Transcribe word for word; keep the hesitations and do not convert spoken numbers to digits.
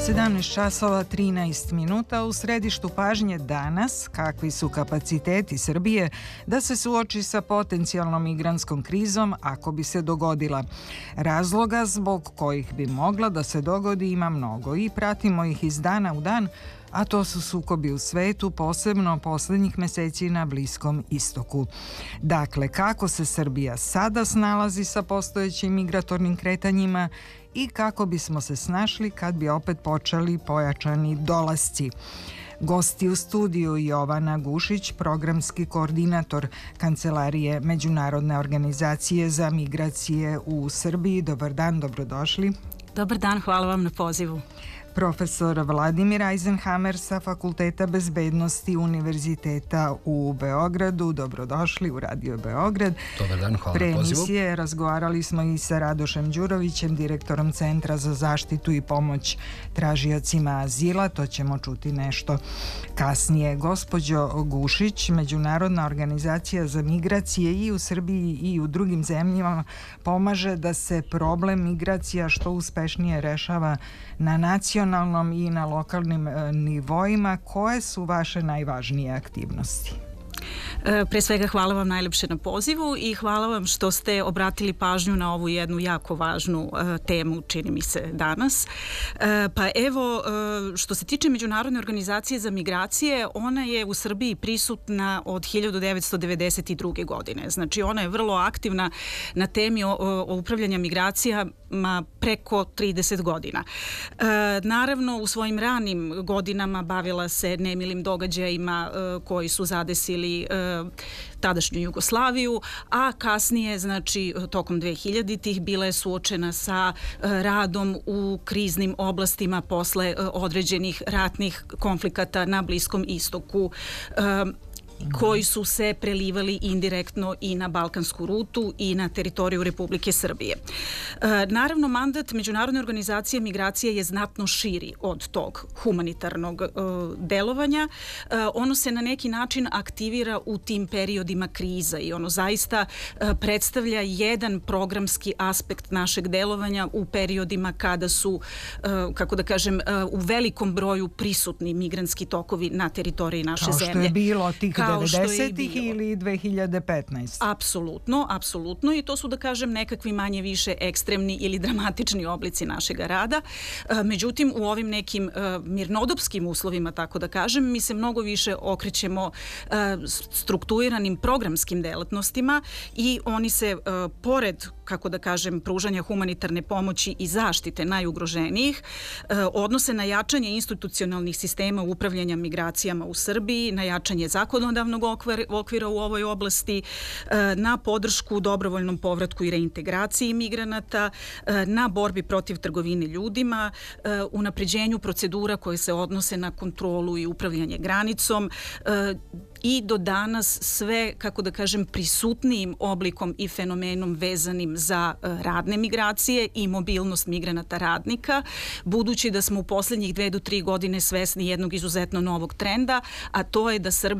sedamnaest časova trinaest minuta. U središtu pažnje danas kakvi su kapaciteti Srbije da se suoči sa potencijalnom migrantskom krizom ako bi se dogodila. Razloga zbog kojih bi mogla da se dogodi ima mnogo i pratimo ih iz dana u dan, a to su sukobi u svetu, posebno poslednjih meseci na Bliskom istoku. Dakle, kako se Srbija sada snalazi sa postojećim migratornim kretanjima i kako bismo se snašli kad bi opet počeli pojačani dolasci. Gosti u studiju: Jovana Gušić, programski koordinator Kancelarije Međunarodne organizacije za migracije u Srbiji. Dobar dan, dobrodošli. Dobar dan, hvala vam na pozivu. Profesor Vladimir Eisenhammer sa Fakulteta bezbednosti Univerziteta u Beogradu. Dobrodošli u Radio Beograd. Dobar dan, hvala Pre na pozivu. emisije razgovarali smo i sa Radošem Đurovićem, direktorom Centra za zaštitu i pomoć tražiocima azila. To ćemo čuti nešto kasnije. Gospođo Gušić, Međunarodna organizacija za migracije i u Srbiji i u drugim zemljama pomaže da se problem migracija što uspešnije rešava na nacionalnom i na lokalnim nivoima. Koje su vaše najvažnije aktivnosti? Pre svega hvala vam najlepše na pozivu i hvala vam što ste obratili pažnju na ovu jednu jako važnu uh, temu, čini mi se, danas. Uh, pa evo, uh, što se tiče Međunarodne organizacije za migracije, ona je u Srbiji prisutna od hiljadu devetsto devedeset druge. godine. Znači, ona je vrlo aktivna na temi o, o upravljanja migracijama preko trideset godina. Uh, naravno, u svojim ranim godinama bavila se nemilim događajima uh, koji su zadesili tadašnju Jugoslaviju, a kasnije, znači tokom dvehiljaditih bila je suočena sa radom u kriznim oblastima posle određenih ratnih konflikata na Bliskom istoku, koji su se prelivali indirektno i na balkansku rutu i na teritoriju Republike Srbije. E, naravno, mandat Međunarodne organizacije migracije je znatno širi od tog humanitarnog e, delovanja. E, ono se na neki način aktivira u tim periodima kriza i ono zaista e, predstavlja jedan programski aspekt našeg delovanja u periodima kada su, e, kako da kažem, e, u velikom broju prisutni migrantski tokovi na teritoriji naše zemlje. Kao što je bilo tih devedesetih ili dve hiljade petnaeste. Apsolutno, apsolutno, i to su, da kažem, nekakvi manje više ekstremni ili dramatični oblici našeg rada. Međutim, u ovim nekim mirnodopskim uslovima, tako da kažem, mi se mnogo više okrećemo strukturiranim programskim delatnostima i oni se pored, kako da kažem, pružanja humanitarne pomoći i zaštite najugroženijih, odnose na jačanje institucionalnih sistema upravljanja migracijama u Srbiji, na jačanje zakonodavnog okvira u ovoj oblasti, na podršku dobrovoljnom povratku i reintegraciji migranata, na borbi protiv trgovine ljudima, unapređenju procedura koje se odnose na kontrolu i upravljanje granicom, i do danas sve, kako da kažem, prisutnijim oblikom i fenomenom vezanim za radne migracije i mobilnost migranata radnika, budući da smo u poslednjih dve do tri godine svesni jednog izuzetno novog trenda, a to je da Srbija